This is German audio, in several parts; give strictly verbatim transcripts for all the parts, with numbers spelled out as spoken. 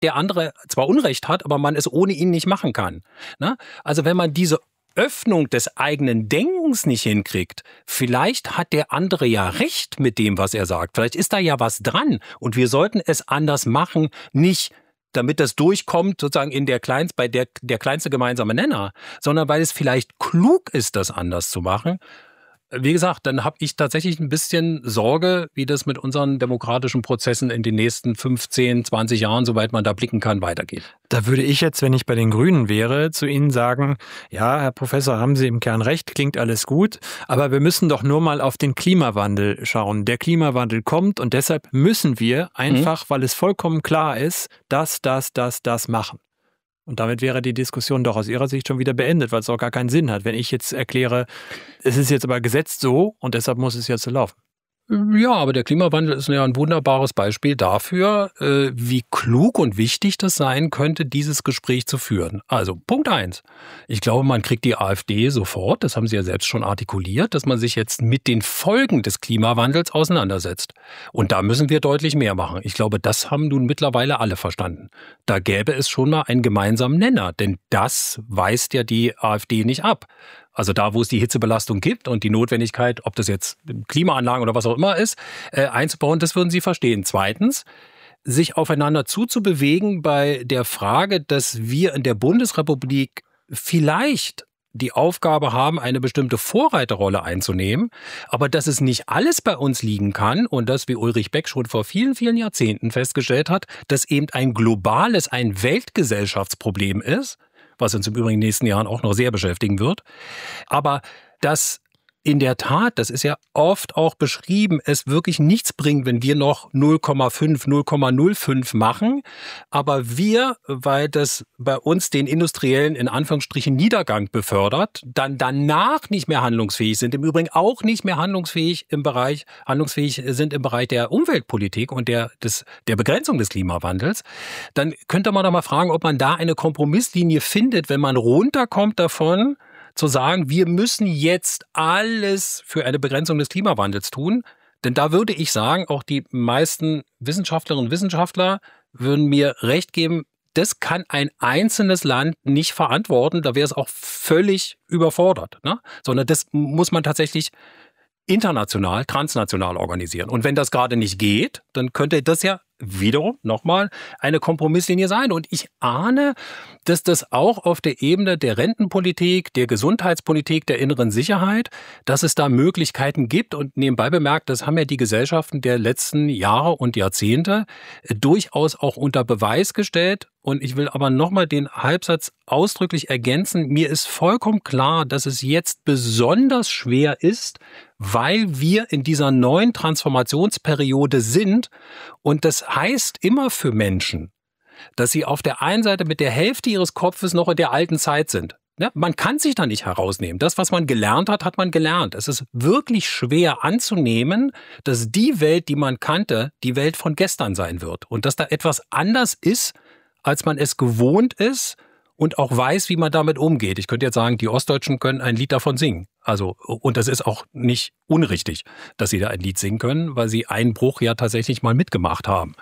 der andere zwar Unrecht hat, aber man es ohne ihn nicht machen kann. Ne? Also wenn man diese Öffnung des eigenen Denkens nicht hinkriegt, vielleicht hat der andere ja recht mit dem, was er sagt. Vielleicht ist da ja was dran und wir sollten es anders machen, nicht damit das durchkommt, sozusagen in der kleinst, bei der, der kleinste gemeinsame Nenner, sondern weil es vielleicht klug ist, das anders zu machen. Wie gesagt, dann habe ich tatsächlich ein bisschen Sorge, wie das mit unseren demokratischen Prozessen in den nächsten fünfzehn, zwanzig Jahren, soweit man da blicken kann, weitergeht. Da würde ich jetzt, wenn ich bei den Grünen wäre, zu Ihnen sagen, ja, Herr Professor, haben Sie im Kern recht, klingt alles gut, aber wir müssen doch nur mal auf den Klimawandel schauen. Der Klimawandel kommt und deshalb müssen wir einfach, mhm. weil es vollkommen klar ist, das, das, das, das machen. Und damit wäre die Diskussion doch aus Ihrer Sicht schon wieder beendet, weil es auch gar keinen Sinn hat, wenn ich jetzt erkläre, es ist jetzt aber gesetzt so und deshalb muss es jetzt so laufen. Ja, aber der Klimawandel ist ja ein wunderbares Beispiel dafür, wie klug und wichtig das sein könnte, dieses Gespräch zu führen. Also Punkt eins. Ich glaube, man kriegt die AfD sofort, das haben Sie ja selbst schon artikuliert, dass man sich jetzt mit den Folgen des Klimawandels auseinandersetzt. Und da müssen wir deutlich mehr machen. Ich glaube, das haben nun mittlerweile alle verstanden. Da gäbe es schon mal einen gemeinsamen Nenner, denn das weist ja die AfD nicht ab. Also da, wo es die Hitzebelastung gibt und die Notwendigkeit, ob das jetzt Klimaanlagen oder was auch immer ist, äh, einzubauen, das würden Sie verstehen. Zweitens, sich aufeinander zuzubewegen bei der Frage, dass wir in der Bundesrepublik vielleicht die Aufgabe haben, eine bestimmte Vorreiterrolle einzunehmen, aber dass es nicht alles bei uns liegen kann und dass, wie Ulrich Beck schon vor vielen, vielen Jahrzehnten festgestellt hat, dass eben ein globales, ein Weltgesellschaftsproblem ist, was uns im Übrigen in den nächsten Jahren auch noch sehr beschäftigen wird. Aber dass in der Tat, das ist ja oft auch beschrieben, es wirklich nichts bringt, wenn wir noch null Komma fünf, null Komma null fünf machen. Aber wir, weil das bei uns den industriellen, in Anführungsstrichen, Niedergang befördert, dann danach nicht mehr handlungsfähig sind. Im Übrigen auch nicht mehr handlungsfähig im Bereich, handlungsfähig sind im Bereich der Umweltpolitik und der, des, der Begrenzung des Klimawandels. Dann könnte man doch mal fragen, ob man da eine Kompromisslinie findet, wenn man runterkommt davon, zu sagen, wir müssen jetzt alles für eine Begrenzung des Klimawandels tun. Denn da würde ich sagen, auch die meisten Wissenschaftlerinnen und Wissenschaftler würden mir recht geben, das kann ein einzelnes Land nicht verantworten. Da wäre es auch völlig überfordert, ne? Sondern das muss man tatsächlich international, transnational organisieren. Und wenn das gerade nicht geht, dann könnte das ja wiederum nochmal eine Kompromisslinie sein. Und ich ahne, dass das auch auf der Ebene der Rentenpolitik, der Gesundheitspolitik, der inneren Sicherheit, dass es da Möglichkeiten gibt. Und nebenbei bemerkt, das haben ja die Gesellschaften der letzten Jahre und Jahrzehnte durchaus auch unter Beweis gestellt. Und ich will aber nochmal den Halbsatz ausdrücklich ergänzen. Mir ist vollkommen klar, dass es jetzt besonders schwer ist, weil wir in dieser neuen Transformationsperiode sind. Und das heißt immer für Menschen, dass sie auf der einen Seite mit der Hälfte ihres Kopfes noch in der alten Zeit sind. Ja, man kann sich da nicht herausnehmen. Das, was man gelernt hat, hat man gelernt. Es ist wirklich schwer anzunehmen, dass die Welt, die man kannte, die Welt von gestern sein wird. Und dass da etwas anders ist, als man es gewohnt ist und auch weiß, wie man damit umgeht. Ich könnte jetzt sagen, die Ostdeutschen können ein Lied davon singen. Also, und das ist auch nicht unrichtig, dass sie da ein Lied singen können, weil sie einen Bruch ja tatsächlich mal mitgemacht haben.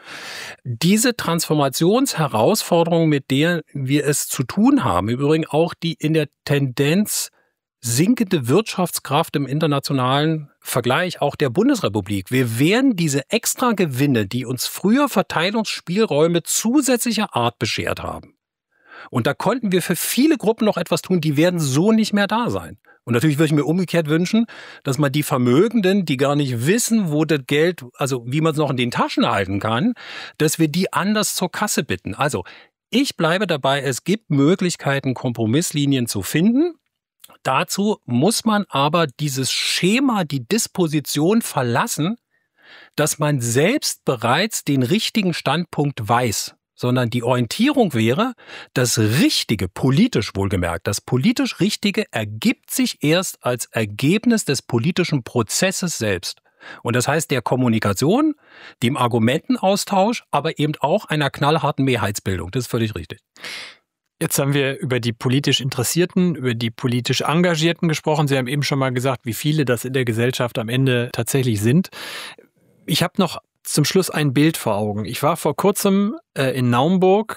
Diese Transformationsherausforderung, mit der wir es zu tun haben, im Übrigen auch die in der Tendenz sinkende Wirtschaftskraft im internationalen Vergleich auch der Bundesrepublik. Wir werden diese Extragewinne, die uns früher Verteilungsspielräume zusätzlicher Art beschert haben. Und da konnten wir für viele Gruppen noch etwas tun, die werden so nicht mehr da sein. Und natürlich würde ich mir umgekehrt wünschen, dass man die Vermögenden, die gar nicht wissen, wo das Geld, also wie man es noch in den Taschen halten kann, dass wir die anders zur Kasse bitten. Also ich bleibe dabei, es gibt Möglichkeiten, Kompromisslinien zu finden. Dazu muss man aber dieses Schema, die Disposition verlassen, dass man selbst bereits den richtigen Standpunkt weiß. Sondern die Orientierung wäre, das Richtige, politisch wohlgemerkt, das politisch Richtige ergibt sich erst als Ergebnis des politischen Prozesses selbst. Und das heißt der Kommunikation, dem Argumentenaustausch, aber eben auch einer knallharten Mehrheitsbildung. Das ist völlig richtig. Jetzt haben wir über die politisch Interessierten, über die politisch Engagierten gesprochen. Sie haben eben schon mal gesagt, wie viele das in der Gesellschaft am Ende tatsächlich sind. Ich habe noch zum Schluss ein Bild vor Augen. Ich war vor kurzem äh, in Naumburg